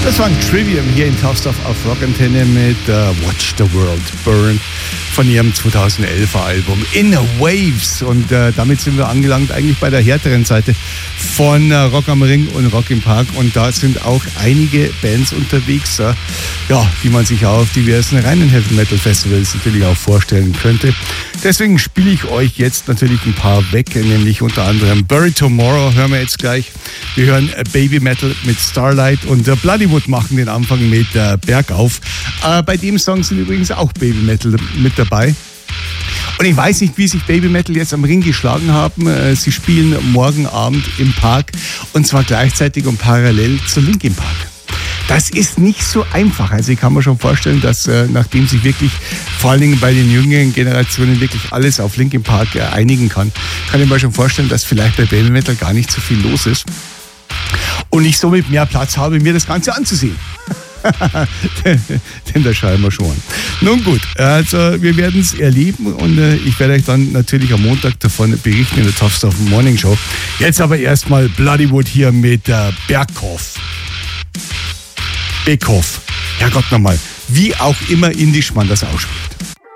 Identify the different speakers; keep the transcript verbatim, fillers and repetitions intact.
Speaker 1: Das war ein Trivium hier in Tough Stuff auf Rockantenne mit uh, Watch the World Burn von ihrem zweitausendelfer Album In Waves. Und uh, damit sind wir angelangt eigentlich bei der härteren Seite von uh, Rock am Ring und Rock im Park. Und da sind auch einige Bands unterwegs, uh, ja, die man sich auch auf diversen reinen Heavy Metal Festivals natürlich auch vorstellen könnte. Deswegen spiele ich euch jetzt natürlich ein paar weg, nämlich unter anderem Bury Tomorrow hören wir jetzt gleich. Wir hören Baby Metal mit Starlight und uh, Bloodywood machen den Anfang mit uh, Bergauf. Uh, bei dem Song sind übrigens auch Baby Metal mit dabei. Und ich weiß nicht, wie sich Baby Metal jetzt am Ring geschlagen haben. Uh, sie spielen morgen Abend im Park und zwar gleichzeitig und parallel zu Linkin Park. Das ist nicht so einfach. Also ich kann mir schon vorstellen, dass äh, nachdem sich wirklich vor allen Dingen bei den jüngeren Generationen wirklich alles auf Linkin Park äh, einigen kann, kann ich mir schon vorstellen, dass vielleicht bei Baby Metal gar nicht so viel los ist und ich somit mehr Platz habe, mir das Ganze anzusehen. Denn da schauen wir schon an. Nun gut, also wir werden es erleben und äh, ich werde euch dann natürlich am Montag davon berichten in der Tough Stuff Morning Show. Jetzt aber erstmal Bloodywood hier mit äh, Berghoff. Beckhoff. Herrgott nochmal, wie auch immer indisch man das ausspricht.